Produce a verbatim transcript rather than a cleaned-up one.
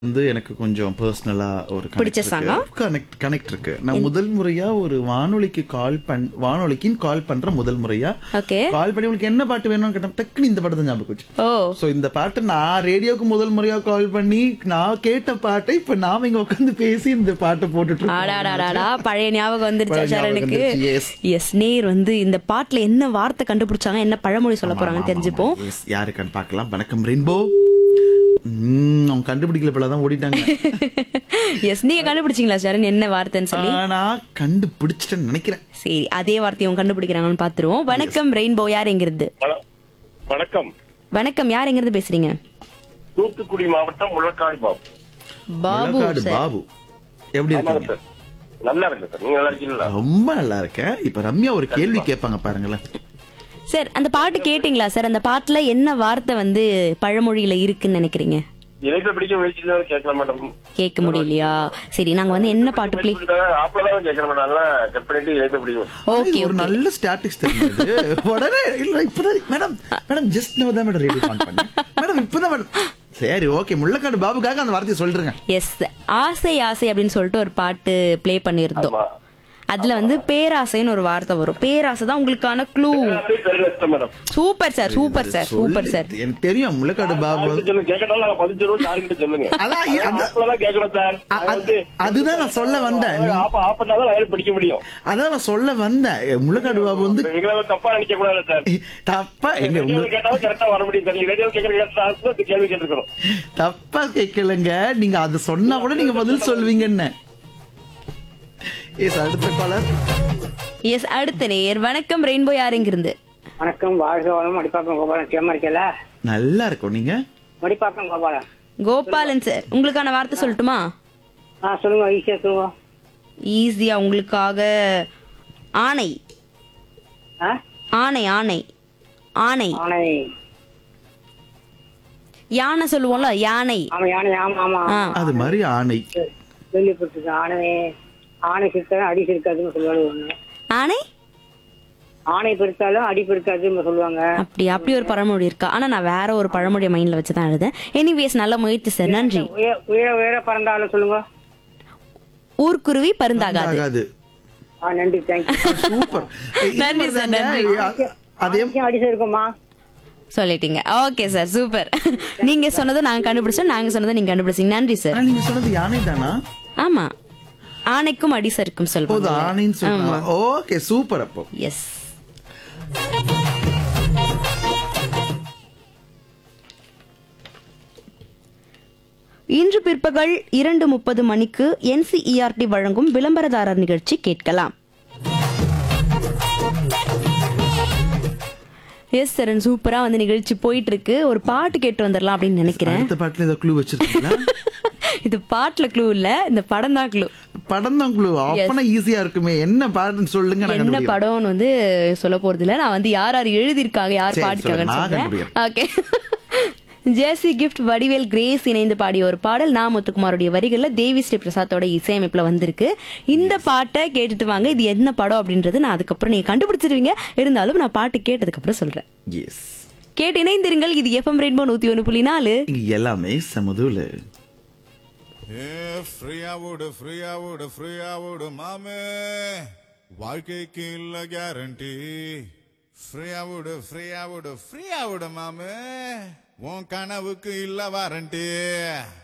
வந்து எனக்கு கொஞ்சம் பர்சனலா ஒரு பிடிச்ச சாங்கா? கனெக்ட் கனெக்ட் இருக்கு. நான் முதல் முறையா ஒரு வானொலிக்கு கால் பண் வானொலிக்கு கால் பண்ற முதல் முறையா ஓகே. கால் பண்ணி உங்களுக்கு என்ன பாட்டு வேணும்னு கேட்டா டக்குனு இந்த பாட்டு தான் ஞாபகம் வச்சு. ஓ சோ இந்த பாட்டு நான் ரேடியோக்கு முதல் முறையா கால் பண்ணி நான் கேட்ட பாட்டை இப்ப நாம இங்க உட்கார்ந்து பேசி இந்த பாட்டை போட்டுட்டு இருக்கோம். ஆடாடாடாடா பழைய ஞாபகம் வந்துருச்சா பழைய ஞாபகம் சரணுக்கு? வந்துருச்சு, yes. எஸ் நேர் வந்து இந்த பாட்டுல என்ன வார்த்தை கண்டுபிடிச்சாங்க, என்ன பழமொழி சொல்ல போறாங்கன்னு தெரிஞ்சுப்போம். Yes, யாருக்கான்னு பார்க்கலாம். வணக்கம் ரெயின்போ. ம், அவங்க கண்டுபிடிக்கல போல தான் ஓடிட்டாங்க. எஸ் நீங்க கண்டுபிடிச்சீங்களா சரண் என்ன வார்த்தைன்னு சொல்லி? நான் கண்டுபிடிச்சிட்டேன்னு நினைக்கிறேன். சரி அதே வார்த்தையை அவங்க கண்டுபிடிக்கிறாங்கன்னு பாத்துருவோம். வணக்கம் ரெயின்போ, யார் எங்கிருந்து? வண- வணக்கம். வணக்கம், யார் எங்கிருந்து பேசுறீங்க? தூத்துக்குடி மாவட்டம் முழக்காடு பாபு. பாபு முழக்காடு சார். பாபு எப்படி ஆமாங்க இருக்கீங்க? சார். நல்லா இருக்கு சார். நீங்க நல்லா இருக்கீங்களா? ரொம்ப நல்லா இருக்கேன். இப்ப ரம்யா ஒரு கேள்வி கேட்பாங்க பாருங்களேன். சார் அந்த பாட்டு கேட்டீங்களா சார்? அந்த பாட்டுல என்ன வார்த்தை வந்து பழமொழியில இருக்குன்னு நினைக்கிறீங்க? இணைப்பை பிடிக்க முயற்சி தான் கேட்கல மேடம். கேட்க முடியலையா? சரி நாங்க வந்து என்ன பாட்டு பிளே ஆப்பதான் கேட்கற மேடம். கட் பண்ணிட்டு இணைப்பை பிடிக்கும். ஓகே ஒரு ஓகே நல்ல ஸ்டாட்டிக்ஸ் தெரியுது. உடனே இல்ல இப்பதான் மேடம் மேடம் ஜஸ்ட் நோ தான் மேடம் ரேடியோ ஆன் பண்ணேன். மேடம் இப்பதான் மேடம். சரி ஓகே, முள்ளக்காடு பாபுக்காக அந்த வார்த்தையை சொல்றேங்க. எஸ் ஆசை ஆசை அப்படின்னு சொல்லிட்டு ஒரு பாட்டு ப்ளே பண்ணியிருந்தோம். ஆமா. அதுல வந்து பேராசைன்னு ஒரு வார்த்தை வரும். பேராசை தான் உங்களுக்கான clue. பெருநஷ்டம் madam. Super sir, super sir, super sir. எனக்கு தெரியும் முள்ளக்காடு பாபு. யார்கிட்ட சொல்லுங்க. கேட்கட்டாலும் நாங்க பதினஞ்சு ரூபா யாருக்கிட்ட சொல்லுங்க. அதான் இ- அந்த- ஆப்பதான் கேட்கணும் சார். அ- அது- அதுதான் நான் சொல்ல வந்தேன். நீ- ஆப்ப ஆப்பனாதான் லைன் பிடிக்க முடியும். அதான் நான் சொல்ல வந்தேன். முள்ளக்காடு பாபு வந்து எங்களை தப்பா நினைக்க கூடாது சார். தப்பா எங்க ரேடியோ உங்க- கேட்டாலும் கரெக்டா வர முடியும் சார். நீங்க ரேடியோ கேட்கற கேள்வி கேட்டிருக்கணும். தப்பா கேட்கலங்க. நீங்க அது சொன்னா கூட நீங்க பதில் சொல்வீங்கன்னு. எஸ் அடுத்த காலர். எஸ் அடுத்த நேர். வணக்கம் ரெயின்போ, யார் எங்கிருந்து? வணக்கம். வாழ்க வளம். மடிப்பாக்கம் கோபாலன். சேமா இருக்கல? நல்லா இருக்கும். நீங்க மடிப்பாக்கம் கோபாலன். கோபாலன் சார், உங்களுக்கான வார்த்தை சொல்லட்டுமா? ஆ சொல்லுங்க. ஈஸியா சொல்லுங்க. ஈஸியா உங்களுக்காக ஆணை. ஆ ஆணை ஆணை ஆணை ஆனை. யானை சொல்லுவோம்ல, யானை. ஆமா யானை. ஆமா ஆமா ஆ. அது மாதிரி ஆணை. கேள்விப்பட்டிருக்கேன். ஆனை ஆனை சிறுத்தாலும் அடி சிறுக்காதுன்னு சொல்லுவாங்க ஒண்ணு. ஆணை ஆனை பெருத்தாலும் அடி பெருக்காதுன்னு சொல்லுவாங்க. அப்படி அப்படி ஒரு பழமொழி இருக்கா? ஆனா நான் வேற ஒரு பழமொழியை மைண்ட்ல வச்சுதான் எழுதேன். எனிவேஸ் நல்ல முயற்சி சார், நன்றி. உயர உயர உயர பறந்தாலும் சொல்லுங்க. ஊர்க்குருவி பருந்தாகாது. ஆகாது. ஆ நன்றி. தேங்க்யூ. சூப்பர். நன்றி சார், நன்றி. அதே அடி இருக்குமா? சொல்லிட்டீங்க. Okay sir, super. நீங்க சொன்னதை நாங்க கண்டுபிடிச்சோம், நாங்க சொன்னதை நீங்க கண்டுபிடிச்சீங்க. நன்றி சார். ஆனா நீங்க சொன்னது யானை தானா? ஆமா, ஆணைக்கும் அடிசருக்கும் போது சொல்லுவாங்க. ஆணைன்னு சொல்றாங்க. Okay super. அப்போ எஸ். இன்று பிற்பகல் இரண்டு முப்பது மணிக்கு என்சிஇஆர்டி வழங்கும் விளம்பரதாரர் நிகழ்ச்சி கேட்கலாம். எஸ் சார், சூப்பரா வந்து நிகழ்ச்சி போயிட்டு இருக்கு. ஒரு பாட்டு கேட்டு வந்துடலாம் அப்படின்னு நினைக்கிறேன். அடுத்த பாட்டுல ஏதோ க்ளூ வச்சிருக்கீங்களா? இது பாட்டுல க்ளூ இல்ல, இந்த படம் தான் க்ளூ. படம் தான் க்ளூ. அப்பனா ஈஸியா இருக்குமே. என்ன பாட்டுன்னு சொல்லுங்க. நான் என்ன கண்டுபிடிக்கிறேன். படம்னு வந்து சொல்ல போறது இல்ல. நான் வந்து யார் யார் எழுதியிருக்காங்க, யார் சரி, பாடிருக்காங்கன்னு சொல்லுங்க. நான் சொல்றேன். ஓகே. ஜேசி கிஃப்ட், வடிவேல், கிரேஸ் இணைந்து பாடிய ஒரு பாடல். நா முத்துக்குமாரோடைய வரிகள்ல தேவி ஸ்ரீ பிரசாத்தோட இசையமைப்புல வந்திருக்கு. இந்த பாட்டை கேட்டுட்டு வாங்க. இது என்ன படம் அப்படின்றது நான் அதுக்கப்புறம் நீங்க கண்டுபிடிச்சிருவீங்க. இருந்தாலும் நான் பாட்டு கேட்டதுக்கு அப்புறம் சொல்றேன். Yes. கேட்டு இணைந்திருங்கள். இது எஃப்எம் ரெயின்போ நூத்தி ஒண்ணு புள்ளி நாலு. இங்க எல்லாமே சமதுல. ஃப்ரீயா ஓடு ஃப்ரீயா ஓடு ஃப்ரீயா ஓடு மாமே, வாழ்க்கைக்கு இல்ல கேரண்டி. ஃப்ரீயா ஓடு ஃப்ரீயா ஓடு ஃப்ரீயா ஓடு மாமே, உன் கனவுக்கு இல்ல வாரண்டி.